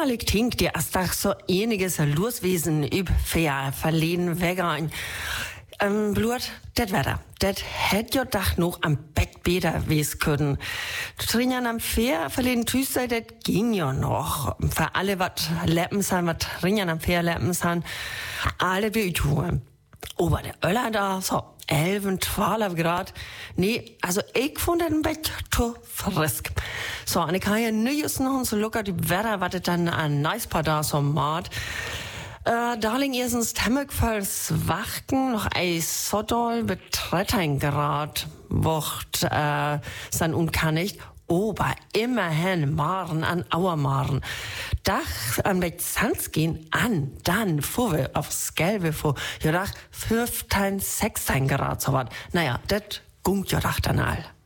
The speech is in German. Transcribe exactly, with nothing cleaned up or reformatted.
Ja, ich denk, die ist doch so einiges loswesen üb fair verleden Weggein. Ähm, Blut, das Wetter, das hätt jo doch noch am Bett besser wes können. Trinken am Fair verleden Tuesday, das ging ja noch. Für alle, wat Leppen san, wat trinken am Fair Leppen san, alle wie tun. Aber der Öller da, so elf, zwölf Grad. Nee, also ich fand den Bett zu frisch. So, und ich kann ja nicht noch so locker die Wetter, was dann ein nice paar da so macht. Äh, Darling, erstens Temmigfalls Wachten, noch ein Soddol mit dreizehn Grad, wocht, äh, san unkannigt. Aber immerhin Maren an Auermaren. Dach an mit Sands gehen an, dann fuhr wir aufs Gelbe vor. Ja, dach fünfzehn, sechzehn Grad so was. Naja, das gungt ja dach dann all.